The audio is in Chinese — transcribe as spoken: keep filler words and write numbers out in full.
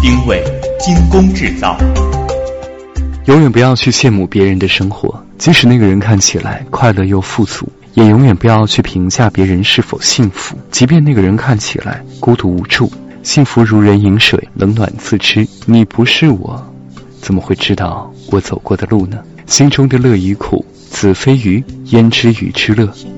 因为精工制造。 永远不要去羡慕别人的生活，即使那个人看起来快乐又富足，也永远不要去评价别人是否幸福，即便那个人看起来孤独无助。幸福如人饮水，冷暖自知。你不是我，怎么会知道我走过的路呢？心中的乐与苦，子非鱼，焉知鱼之乐？